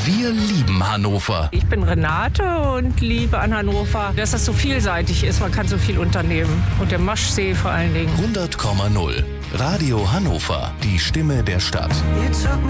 Wir lieben Hannover. Ich bin Renate und liebe an Hannover, dass das so vielseitig ist. Man kann so viel unternehmen. Und der Maschsee vor allen Dingen. 100,0. Radio Hannover. Die Stimme der Stadt.